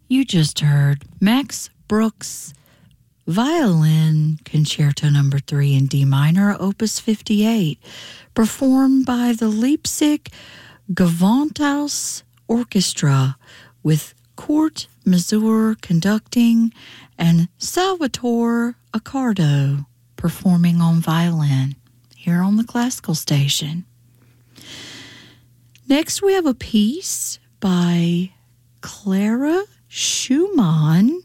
You just heard Max Bruch's Violin Concerto No. 3 in D minor, Opus 58, performed by the Leipzig Gewandhaus Orchestra with Kurt Masur conducting and Salvatore Accardo performing on violin here on the Classical Station. Next, we have a piece by Clara Schumann.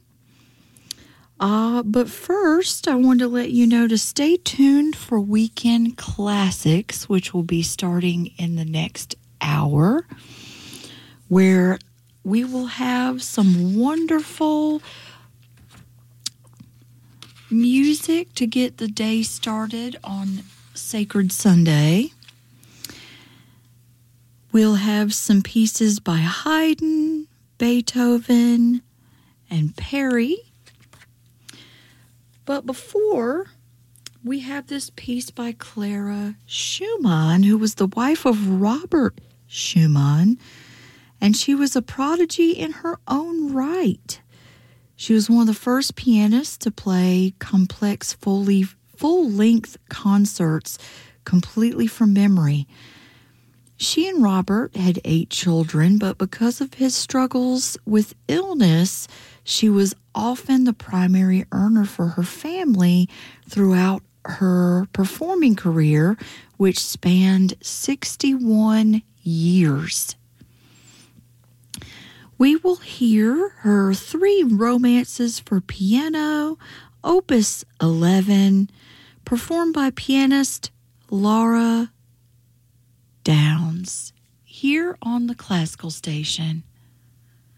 But first, I want to let you know to stay tuned for Weekend Classics, which will be starting in the next hour, where we will have some wonderful music to get the day started on Sacred Sunday. We'll have some pieces by Haydn, Beethoven, and Perry. But before, we have this piece by Clara Schumann, who was the wife of Robert Schumann, and she was a prodigy in her own right. She was one of the first pianists to play complex full-length concerts completely from memory. She and Robert had 8 children, but because of his struggles with illness, she was often the primary earner for her family throughout her performing career, which spanned 61 years. We will hear her 3 romances for piano, Opus 11, performed by pianist Laura Downs, here on the Classical Station.